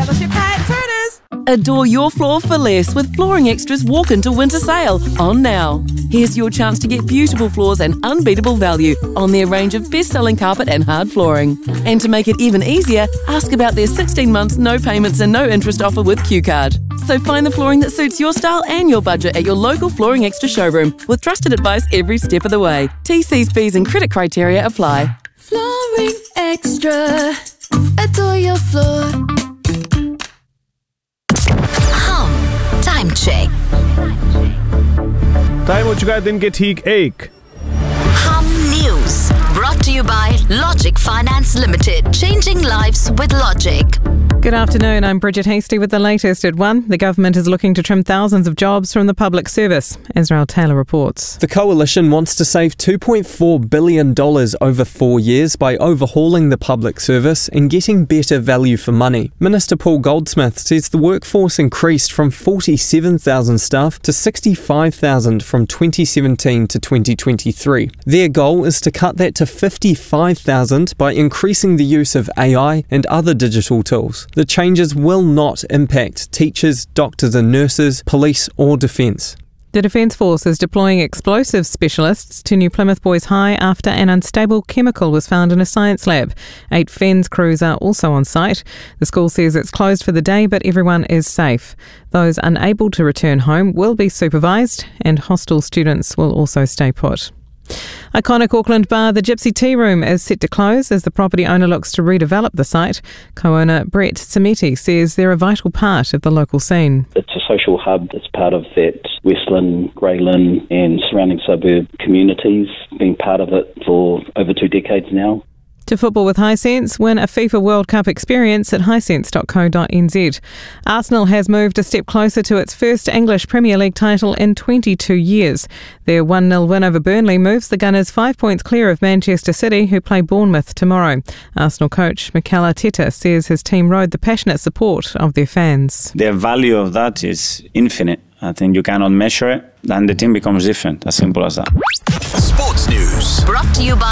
Battleship Hat Turners. Adore your floor for less with Flooring Extra's Walk Into Winter Sale on now. Here's your chance to get beautiful floors and unbeatable value on their range of best-selling carpet and hard flooring. And to make it even easier, ask about their 16 months no payments and no interest offer with Q-Card. So find the flooring that suits your style and your budget at your local Flooring Extra showroom with trusted advice every step of the way. TCs, fees and credit criteria apply. Flooring Extra. Adore your floor. Time check. Time हो चुका है दिन के ठीक 1। Hum News. Brought to you by Logic Finance Limited. Changing lives with Logic. Good afternoon, I'm Bridget Hasty with the latest at 1. The government is looking to trim thousands of jobs from the public service. Israel Taylor reports. The coalition wants to save $2.4 billion over 4 years by overhauling the public service and getting better value for money. Minister Paul Goldsmith says the workforce increased from 47,000 staff to 65,000 from 2017 to 2023. Their goal is to cut that to 55,000 by increasing the use of AI and other digital tools. The changes will not impact teachers, doctors and nurses, police or defence. The Defence Force is deploying explosive specialists to New Plymouth Boys High after an unstable chemical was found in a science lab. 8 FENS crews are also on site. The school says it's closed for the day, but everyone is safe. Those unable to return home will be supervised, and hostel students will also stay put. Iconic Auckland bar The Gypsy Tea Room is set to close as the property owner looks to redevelop the site. Co-owner Brett Sameti says they're a vital part of the local scene. It's a social hub. It's part of that Westland, Greylin and surrounding suburb communities. Been part of it for over 2 decades now. To football with Hisense, win a FIFA World Cup experience at hisense.co.nz. Arsenal has moved a step closer to its first English Premier League title in 22 years. Their 1-0 win over Burnley moves the Gunners 5 points clear of Manchester City, who play Bournemouth tomorrow. Arsenal coach Mikel Arteta says his team rode the passionate support of their fans. The value of that is infinite. I think you cannot measure it, and the team becomes different. As simple as that. Sports News. Brought to you by